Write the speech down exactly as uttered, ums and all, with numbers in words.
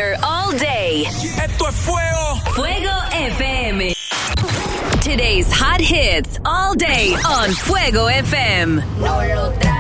fire all day. Esto es fuego. Fuego F M. Today's hot hits all day on Fuego F M. No lo tra-